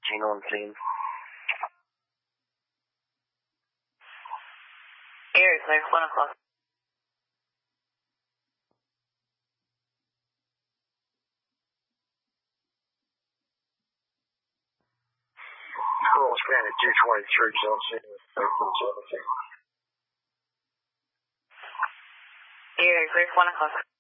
Gino on scene. Air clear, 1 o'clock. Pearl Span at 223, Zone City with 1317. Air clear, 1 o'clock.